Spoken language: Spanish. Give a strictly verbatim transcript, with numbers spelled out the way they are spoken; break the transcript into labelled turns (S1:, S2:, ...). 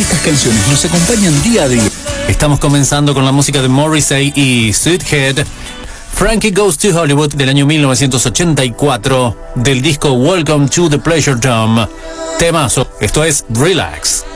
S1: Estas canciones nos acompañan día a día.
S2: Estamos comenzando con la música de Morrissey y Sweethead. Frankie Goes to Hollywood del año mil novecientos ochenta y cuatro, del disco Welcome to the Pleasure Dome. Temazo, esto es Relax.